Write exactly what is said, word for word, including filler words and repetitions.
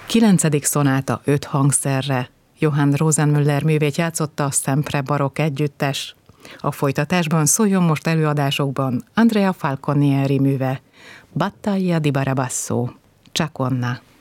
Kilencedik szonáta öt hangszerre. Johann Rosenmüller művét játszotta a Sempre Barokk együttes. A folytatásban szóljon most előadásokban Andrea Falconieri műve, Battaglia di Barabasso, Ciaconna.